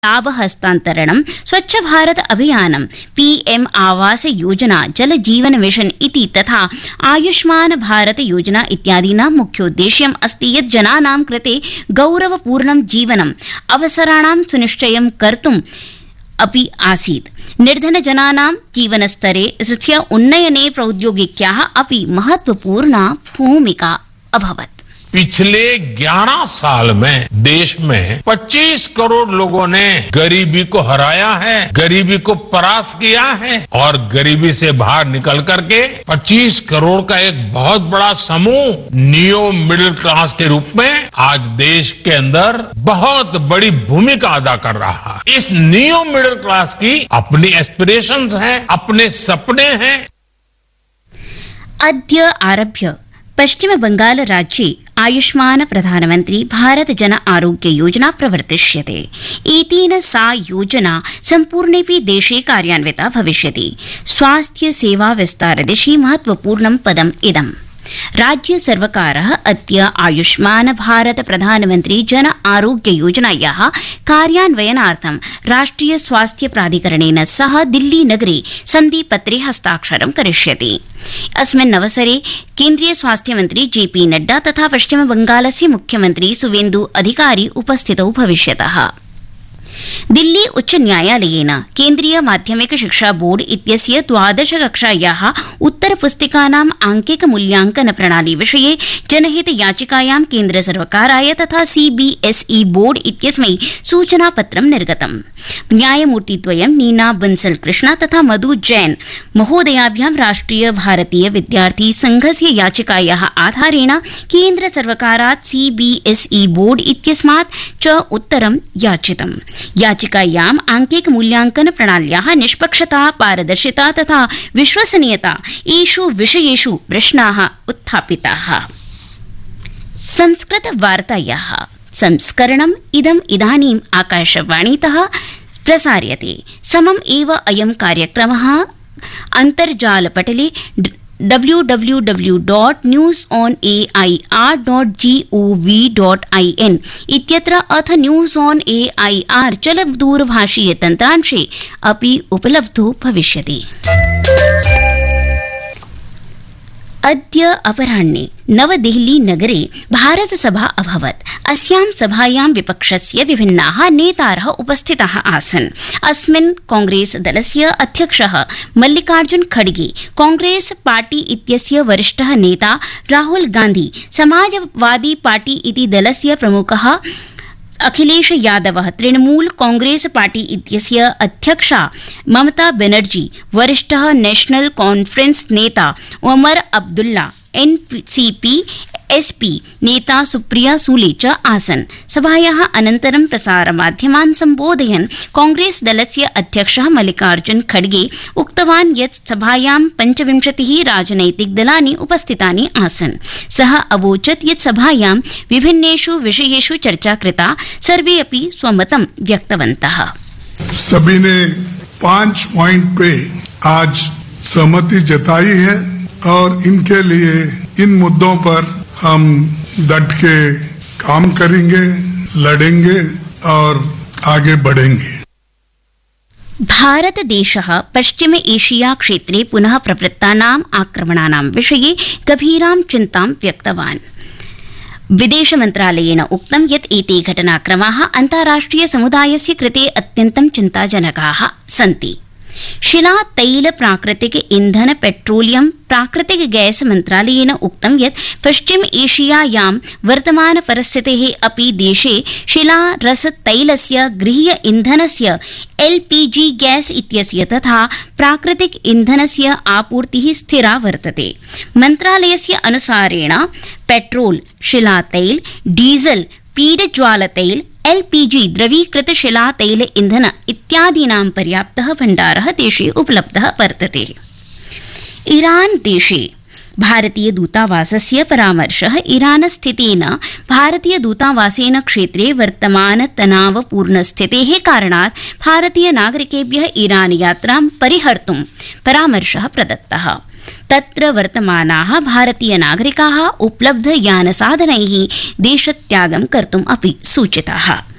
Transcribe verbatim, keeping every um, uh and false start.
लाभ हस्तांतरणं, स्वच्छ भारत अभियानं, पीएम आवास योजना, जल जीवन मिशन इति तथा आयुष्मान भारत योजना इत्यादीनां मुख्योद्देश्यम् अस्ति यत् जनानां कृते गौरवपूर्णं जीवनम् अवसराणां सुनिश्चयं कर्तुम् अपि आसीत्। निर्धनजनानां जीवनस्तरे स्य उन्नयने प्रौद्योगिक्याः अपि महत्वपूर्णा भूमिका अभवत्। पिछले ग्यारह साल में देश में पच्चीस करोड़ लोगों ने गरीबी को हराया है, गरीबी को परास्त किया है और गरीबी से बाहर निकल करके पच्चीस करोड़ का एक बहुत बड़ा समूह नियो मिडिल क्लास के रूप में आज देश के अंदर बहुत बड़ी भूमिका अदा कर रहा है। इस नियो मिडिल क्लास की अपनी एस्पिरेशंस हैं, अपने सपने हैं। अद्य आरभ्य पश्चिम बंगाल राज्ये आयुष्मान प्रधानमंत्री भारत जन आरोग्य योजना प्रवर्तिष्यते। एतेन सा योजना सम्पूर्णेऽपि देशे कार्यान्विता भविष्यति। स्वास्थ्य सेवा विस्तार दिशि महत्वपूर्णं पदम् इदम्। राज्य सर्वकारः अद्य आयुष्मान भारत प्रधानमंत्री जन आरोग्य योजनायाः कार्यान्वयनार्थं राष्ट्रिय स्वास्थ्य प्राधिकरणेन सह दिल्ली नगरे सन्धिपत्रे हस्ताक्षरं करिष्यति। अस्मिन् अवसरे केन्द्रीय स्वास्थ्य मंत्री जेपी नड्डा तथा पश्चिम बंगालस्य मुख्यमंत्री सुवेन्दु अधिकारी उपस्थितौ भविष्यतः। दिल्ली उच्च न्यायालयेन केन्द्रीय माध्यमिक शिक्षा बोर्ड इत्यस्य द्वादश कक्षायाः उत्तरपुस्तिकानाम् आंकिक मूल्यांकन प्रणाली विषये जनहित याचिकायां केन्द्र सर्वकाराय तथा सीबीएसई बोर्ड इत्यस्मै सूचनापत्रं निर्गतम्। न्यायमूर्तिद्वयं नीना बंसल कृष्णा तथा मधु जैन महोदयाभ्यां राष्ट्रिय भारतीय विद्यार्थी संघस्य याचिकायाः आधारेण केन्द्र सर्वकारात् सीबीएसई बोर्ड इत्यस्मात् च उत्तरं याचितम्। याचिकायाम् आंकिक मूल्यांकन प्रणाल्याः निष्पक्षता, पारदर्शिता तथा विश्वसनीयता एषु विषयेषु प्रश्नाः उत्थापिताः। संस्कृत वार्तायाः संस्करणम् इदम् इदानीम् आकाशवाणीतः प्रसार्यते। समम् एव अयं कार्यक्रमः अन्तर्जालपटले W W W dot news on A I R dot G O V dot I N इत्यत्र अथ news on A I R चलदूरभाषीय तन्त्रांशे अपि उपलब्धो भविष्यति। अद्य अपराह्णे नवदेहली नगरे भारत सभा अभवत्। अस्यां सभायां विपक्षस्य विभिन्नाः नेतारः उपस्थिताः आसन्। अस्मिन् कांग्रेस दलस्य अध्यक्षः मल्लिकार्जुन खड़गे, कांग्रेस पार्टी इत्यस्य वरिष्ठः नेता राहुल गांधी, समाजवादी पार्टी इति दलस्य प्रमुखः अखिलेश यादवः, तृणमूल कांग्रेस पार्टी इत्यस्य अध्यक्षा ममता बनर्जी, वरिष्ठः नेशनल कॉन्फ्रेंस नेता उमर अब्दुल्ला, एनसीपी एसपी नेता सुप्रिया सूले च आसन्। सभायाः अनन्तरं प्रसारमाध्यमान् सम्बोधयन् कांग्रेस दलस्य अध्यक्षः मल्लिकार्जुन खड़गे उक्तवान् यत् सभायां पञ्चविंशतिः राजनैतिक दलानि उपस्थितानि आसन्। सः अवोचत् यत् सभायां विभिन्नेषु विषयेषु चर्चा कृता, सर्वे अपि स्वमतं व्यक्तवन्तः। सभी ने पांच पॉइंट पे आज सहमति जताई है और इनके लिए इन मुद्दों पर हम डट के काम करेंगे, लड़ेंगे और आगे बढ़ेंगे। भारतदेशः पश्चिम एशिया क्षेत्रे पुनः प्रवृत्तानाम् आक्रमणानां विषये गभीरां चिन्तां व्यक्तवान्। विदेश मन्त्रालयेन उक्तं यत् एते घटनाक्रमाः अन्ताराष्ट्रिय समुदायस्य कृते अत्यन्तं चिन्ताजनकाः सन्ति। शिला, तैल, प्राकृतिक ईंधन, पेट्रोलियम, प्राकृतिक गैस मन्त्रालयेन उक्तं यत् पश्चिम एशियायां वर्तमान परिस्थितेः अपि देशे शिला, रस, तैलस्य, गृह्य ईंधनस्य, एलपीजी गैस इत्यस्य तथा प्राकृतिक ईंधनस्य आपूर्तिः स्थिरा वर्तते। मन्त्रालयस्य अनुसारेण पेट्रोल, शिला तैल, डीजल, पीडज्वाल तैल, एलपीजी द्रवीकृत शिला तैल ईंधन इत्यादीनां पर्याप्तः भण्डारः देशे उपलब्धः वर्तते। ईरान देशे भारतीय दूतावासस्य परामर्शः ईरानस्थितेन भारतीय दूतावासेन क्षेत्रे वर्तमान तनावपूर्ण स्थितेः कारणात् भारतीय नागरिकेभ्यः ईरान यात्रां परिहर्तुं परामर्शः प्रदत्तः। तत्र वर्तमानाः भारतीय नागरिकाः उपलब्ध यानसाधनैः देशत्यागं कर्तुम् अपि सूचिताः।